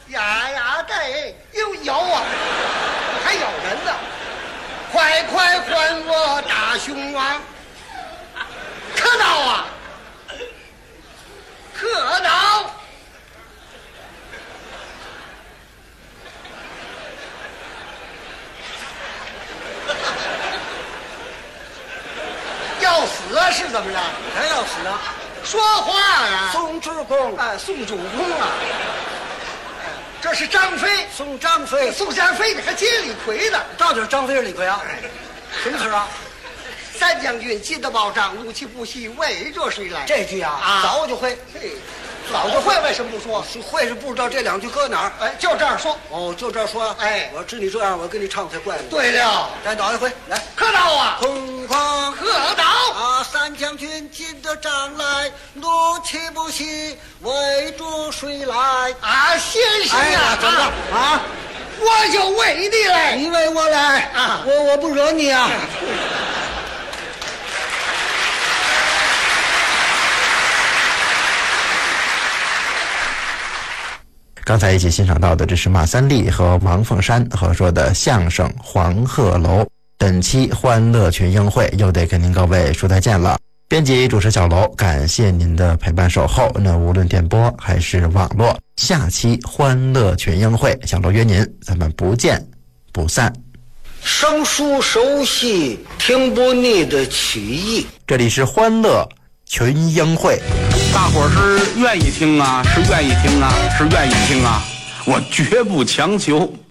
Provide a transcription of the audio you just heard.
呀呀对，又咬啊，还咬人呢！快快还我大雄王！可恼啊！可恼！要死啊？是怎么着？ 还要死啊？ 说话啊！ 宋主公， 宋主公啊！这是张飞， 宋张飞， 宋张飞，你还接李逵呢？ 到底是张飞是李逵啊？什么词啊？ 三将军记得保障，怒气不息，为着谁来？ 这句啊，早就会。 嘿，早就会，为什么不说？ 会是不知道这两句搁哪儿？ 哎，就这样说。 哦，就这样说。 哎， 我知你这样，我跟你唱才怪呢。 对了， 再倒一回，来。 可恼啊！ 空旷可恼啊！三将军进得帐来，怒气不息，为着谁来？ 啊，先生啊， 怎么了啊？ 我就为你来。 你为我来啊？ 我不惹你啊。 刚才一起欣赏到的，这是马三立和王凤山合说的相声《黄鹤楼》。本期欢乐群英会又得跟您各位说再见了。编辑主持小楼，感谢您的陪伴守候。那无论电波还是网络，下期欢乐群英会，小楼约您，咱们不见不散。 生疏熟悉，听不腻的曲艺。 这里是欢乐群英会。 大伙儿是愿意听啊，是愿意听啊，是愿意听啊，我绝不强求。